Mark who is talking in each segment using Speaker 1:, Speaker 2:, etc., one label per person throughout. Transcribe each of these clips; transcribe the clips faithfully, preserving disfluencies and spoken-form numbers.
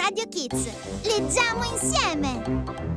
Speaker 1: Radio Kids. Leggiamo insieme!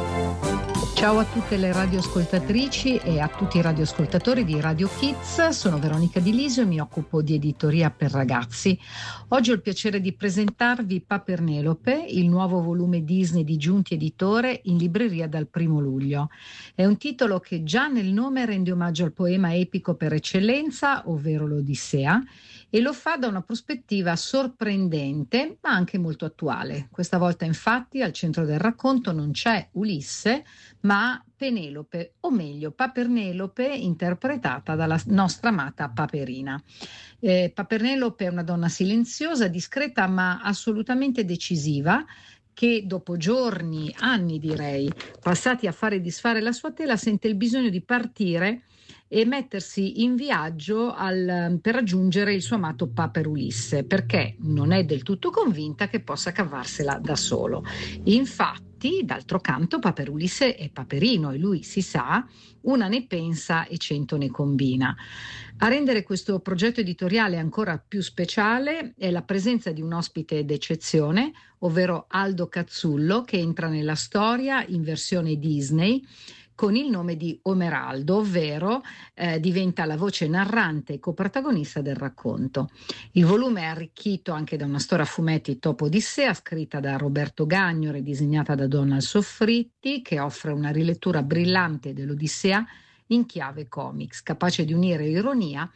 Speaker 2: Ciao a tutte le radioascoltatrici e a tutti i radioascoltatori di Radio Kids, sono Veronica Di Lisio e mi occupo di editoria per ragazzi. Oggi ho il piacere di presentarvi Papernelope, il nuovo volume Disney di Giunti Editore, in libreria dal primo luglio. È un titolo che già nel nome rende omaggio al poema epico per eccellenza, ovvero l'Odissea, e lo fa da una prospettiva sorprendente ma anche molto attuale. Questa volta infatti al centro del racconto non c'è Ulisse ma Penelope, o meglio Papernelope, interpretata dalla nostra amata Paperina. Eh, Papernelope è una donna silenziosa, discreta ma assolutamente decisiva, che dopo giorni, anni direi, passati a fare e disfare la sua tela, sente il bisogno di partire e mettersi in viaggio al, per raggiungere il suo amato Paper Ulisse, perché non è del tutto convinta che possa cavarsela da solo. Infatti, d'altro canto, Paper Ulisse è Paperino e lui, si sa, una ne pensa e cento ne combina. A rendere questo progetto editoriale ancora più speciale è la presenza di un ospite d'eccezione, ovvero Aldo Cazzullo, che entra nella storia in versione Disney con il nome di Omeraldo, ovvero eh, diventa la voce narrante e coprotagonista del racconto. Il volume è arricchito anche da una storia a fumetti Topo Odissea, scritta da Roberto Gagno e disegnata da Donald Soffritti, che offre una rilettura brillante dell'Odissea in chiave comics, capace di unire ironia,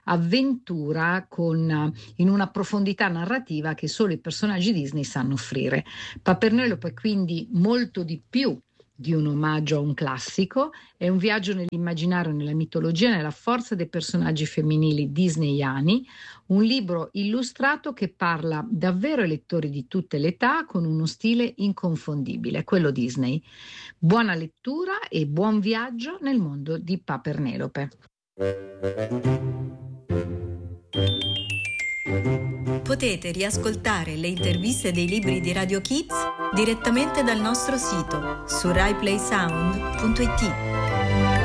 Speaker 2: avventura con, in una profondità narrativa che solo i personaggi Disney sanno offrire. Papernelope è quindi molto di più di un omaggio a un classico, è un viaggio nell'immaginario, nella mitologia, nella forza dei personaggi femminili disneyani, un libro illustrato che parla davvero ai lettori di tutte le età con uno stile inconfondibile, quello Disney. Buona lettura e buon viaggio nel mondo di Papernelope.
Speaker 3: Potete riascoltare le interviste dei libri di Radio Kids direttamente dal nostro sito su rai play sound punto it.